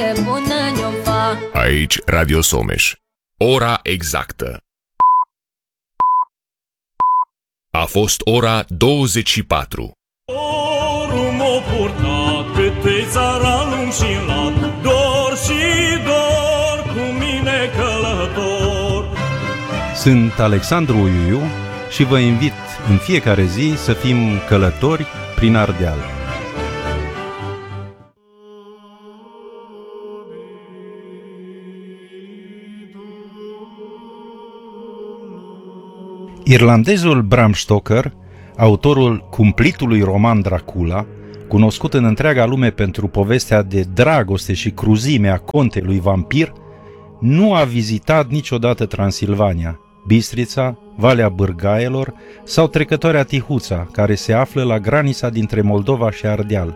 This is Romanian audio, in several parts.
Aici Radio Someș. Ora exactă. A fost ora 24. Orul m-a purtat câte țara lung și lat, dor și dor cu mine călător. Sunt Alexandru Uiuiu și vă invit în fiecare zi să fim călători prin Ardeal. Irlandezul Bram Stoker, autorul cumplitului roman Dracula, cunoscut în întreaga lume pentru povestea de dragoste și cruzime a contelui vampir, nu a vizitat niciodată Transilvania, Bistrița, Valea Bârgaelor sau trecătoarea Tihuța, care se află la granița dintre Moldova și Ardeal.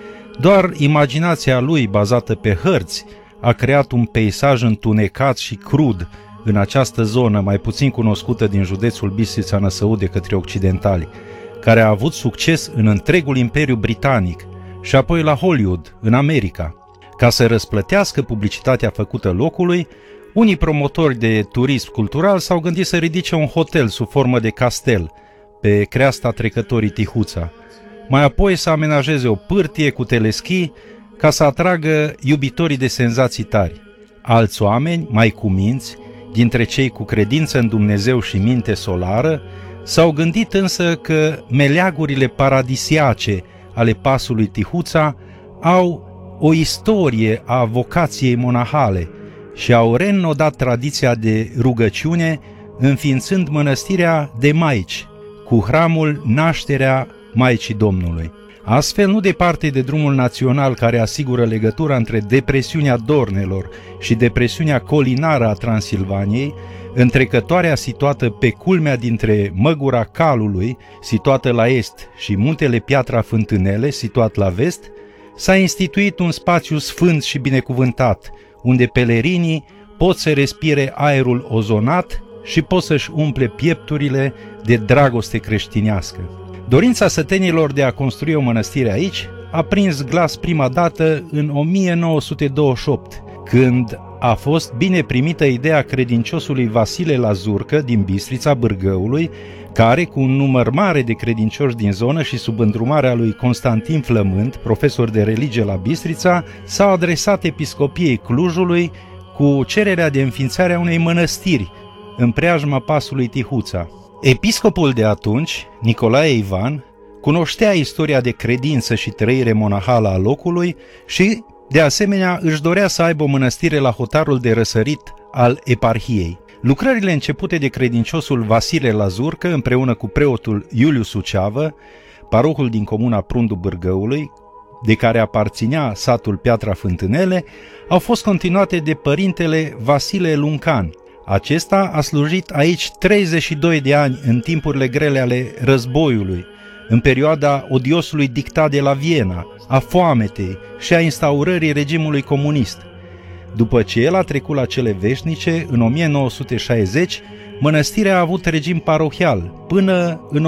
Doar imaginația lui, bazată pe hărți, a creat un peisaj întunecat și crud în această zonă mai puțin cunoscută din județul Bistrița-Năsăud de către occidentali, care a avut succes în întregul Imperiu Britanic și apoi la Hollywood, în America. Ca să răsplătească publicitatea făcută locului, unii promotori de turism cultural s-au gândit să ridice un hotel sub formă de castel pe creasta trecătorii Tihuța, mai apoi să amenajeze o pârtie cu teleschi ca să atragă iubitorii de senzații tari. Alți oameni, mai cuminți, dintre cei cu credință în Dumnezeu și minte solară, s-au gândit însă că meleagurile paradisiace ale pasului Tihuța au o istorie a vocației monahale și au reînnodat tradiția de rugăciune, înființând mănăstirea de Maici, cu hramul Nașterea Maicii Domnului. Astfel, nu departe de drumul național care asigură legătura între depresiunea Dornelor și depresiunea colinară a Transilvaniei, întrecătoarea situată pe culmea dintre Măgura Calului, situată la est, și muntele Piatra Fântânele, situat la vest, s-a instituit un spațiu sfânt și binecuvântat, unde pelerinii pot să respire aerul ozonat și pot să-și umple piepturile de dragoste creștinească. Dorința sătenilor de a construi o mănăstire aici a prins glas prima dată în 1928, când a fost bine primită ideea credinciosului Vasile Lazurcă din Bistrița Bârgăului, care, cu un număr mare de credincioși din zonă și sub îndrumarea lui Constantin Flământ, profesor de religie la Bistrița, s-a adresat episcopiei Clujului cu cererea de înființare a unei mănăstiri în preajma pasului Tihuța. Episcopul de atunci, Nicolae Ivan, cunoștea istoria de credință și trăire monahală a locului și, de asemenea, își dorea să aibă o mănăstire la hotarul de răsărit al eparhiei. Lucrările începute de credinciosul Vasile Lazurcă, împreună cu preotul Iuliu Suceavă, parohul din comuna Prundu Bârgăului, de care aparținea satul Piatra Fântânele, au fost continuate de părintele Vasile Luncan. Acesta a slujit aici 32 de ani în timpurile grele ale războiului, în perioada odiosului dictat de la Viena, a foametei și a instaurării regimului comunist. După ce el a trecut la cele veșnice, în 1960, mănăstirea a avut regim parohial, până în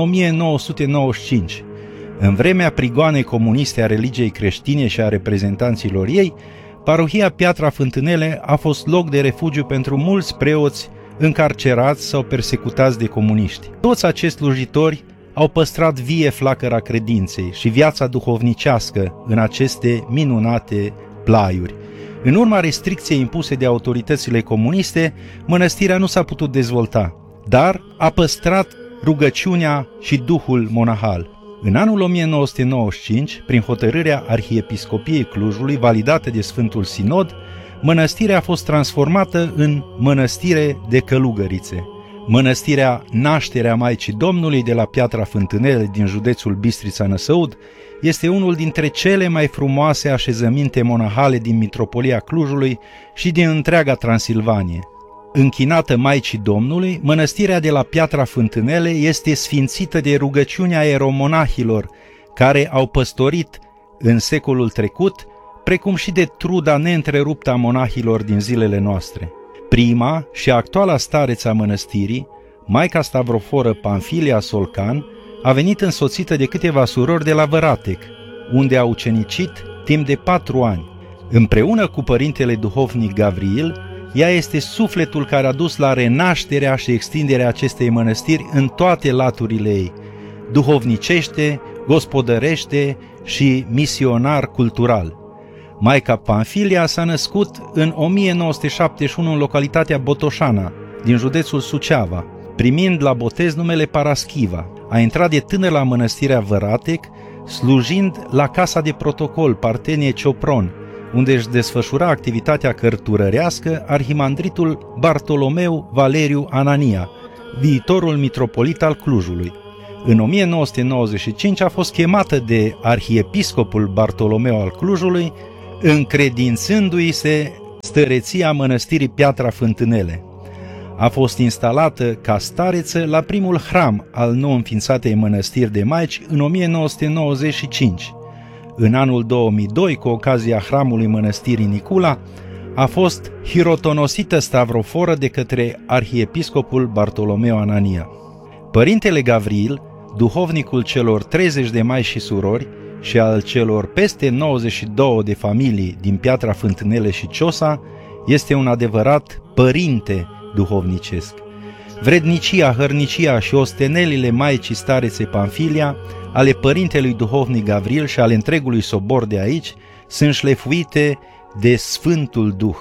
1995. În vremea prigoanei comuniste a religiei creștine și a reprezentanților ei, parohia Piatra Fântânele a fost loc de refugiu pentru mulți preoți încarcerați sau persecutați de comuniști. Toți acești slujitori au păstrat vie flacăra credinței și viața duhovnicească în aceste minunate plaiuri. În urma restricției impuse de autoritățile comuniste, mănăstirea nu s-a putut dezvolta, dar a păstrat rugăciunea și duhul monahal. În anul 1995, prin hotărârea Arhiepiscopiei Clujului, validată de Sfântul Sinod, mănăstirea a fost transformată în mănăstire de călugărițe. Mănăstirea Nașterea Maicii Domnului de la Piatra Fântânele din județul Bistrița-Năsăud este unul dintre cele mai frumoase așezăminte monahale din mitropolia Clujului și din întreaga Transilvanie. Închinată Maicii Domnului, mănăstirea de la Piatra Fântânele este sfințită de rugăciunea eromonahilor care au păstorit în secolul trecut, precum și de truda neîntreruptă a monahilor din zilele noastre. Prima și actuala stareță a mănăstirii, Maica Stavroforă Panfilia Solcan, a venit însoțită de câteva surori de la Văratec, unde a ucenicit timp de 4 ani. Împreună cu părintele duhovnic Gavril, ea este sufletul care a dus la renașterea și extinderea acestei mănăstiri în toate laturile ei, duhovnicește, gospodărește și misionar cultural. Maica Pamfilia s-a născut în 1971 în localitatea Botoșana, din județul Suceava, primind la botez numele Paraschiva. A intrat de tânăr la mănăstirea Văratec, slujind la Casa de Protocol Partenie Ciopron, unde își desfășura activitatea cărturărească arhimandritul Bartolomeu Valeriu Anania, viitorul mitropolit al Clujului. În 1995 a fost chemată de arhiepiscopul Bartolomeu al Clujului, încredințându-i se stăreția mănăstirii Piatra Fântânele. A fost instalată ca stareță la primul hram al nou înființatei mănăstiri de maici în 1995. În anul 2002, cu ocazia hramului mănăstirii Nicula, a fost hirotonosită stavroforă de către arhiepiscopul Bartolomeu Anania. Părintele Gavril, duhovnicul celor 30 de mai și surori și al celor peste 92 de familii din Piatra Fântânele și Ciosa, este un adevărat părinte duhovnicesc. Vrednicia, hărnicia și ostenelile Maicii Starețe Pamfilia, ale părintelui duhovnic Gavril și ale întregului sobor de aici, sunt șlefuite de Sfântul Duh.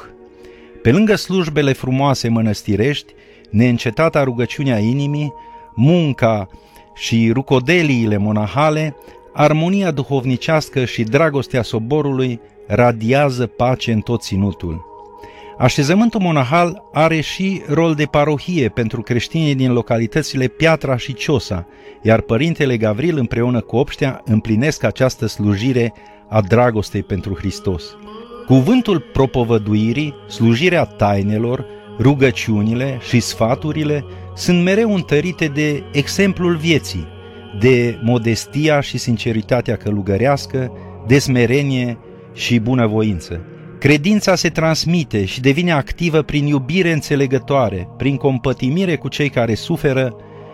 Pe lângă slujbele frumoase mănăstirești, neîncetata rugăciunea inimii, munca și rucodeliile monahale, armonia duhovnicească și dragostea soborului radiază pace în tot ținutul. Așezământul monahal are și rol de parohie pentru creștinii din localitățile Piatra și Ciosa, iar părintele Gavril împreună cu obștea împlinesc această slujire a dragostei pentru Hristos. Cuvântul propovăduirii, slujirea tainelor, rugăciunile și sfaturile sunt mereu întărite de exemplul vieții, de modestia și sinceritatea călugărească, de smerenie și bunăvoință. Credința se transmite și devine activă prin iubire înțelegătoare, prin compătimire cu cei care suferă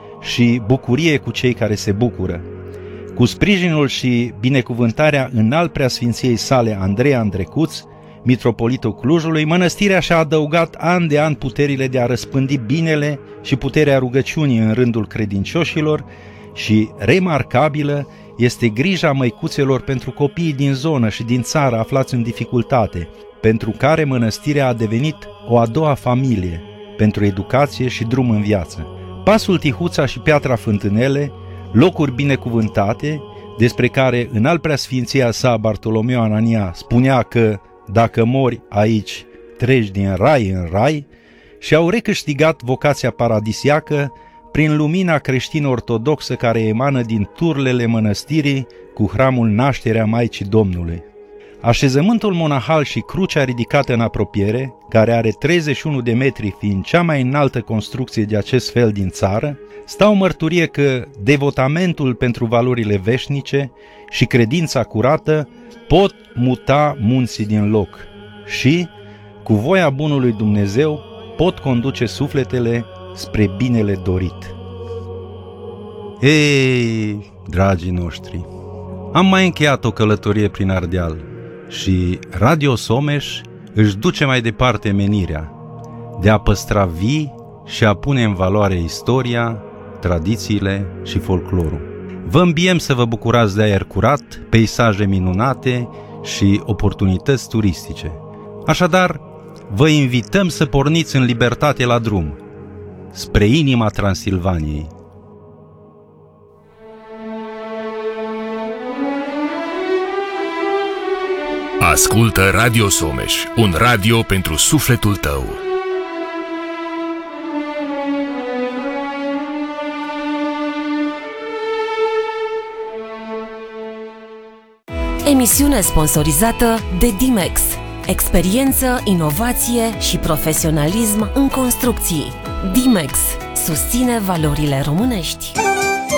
și bucurie cu cei care se bucură. Cu sprijinul și binecuvântarea înalt preasfinției sale Andrei Andrecuț, mitropolitul Clujului, mănăstirea și-a adăugat an de an puterile de a răspândi binele și puterea rugăciunii în rândul credincioșilor și, remarcabilă, este grija măicuțelor pentru copiii din zonă și din țară aflați în dificultate, pentru care mănăstirea a devenit o a doua familie, pentru educație și drum în viață. Pasul Tihuța și Piatra Fântânele, locuri binecuvântate, despre care înalt preasfinția sa Bartolomeu Anania spunea că dacă mori aici, treci din rai în rai, și-au recâștigat vocația paradisiacă prin lumina creștin-ortodoxă care emană din turlele mănăstirii cu hramul Nașterea Maicii Domnului. Așezământul monahal și crucea ridicată în apropiere, care are 31 de metri fiind cea mai înaltă construcție de acest fel din țară, stau mărturie că devotamentul pentru valorile veșnice și credința curată pot muta munții din loc și, cu voia bunului Dumnezeu, pot conduce sufletele spre binele dorit. Ei, dragii noștri, am mai încheiat o călătorie prin Ardeal și Radio Someș își duce mai departe menirea de a păstra vii și a pune în valoare istoria, tradițiile și folclorul. Vă îmbiem să vă bucurați de aer curat, peisaje minunate și oportunități turistice. Așadar, vă invităm să porniți în libertate la drum, spre inima Transilvaniei. Ascultă Radio Someș, un radio pentru sufletul tău. Emisiune sponsorizată de Dimex. Experiență, inovație și profesionalism în construcții. Dimex susține valorile românești.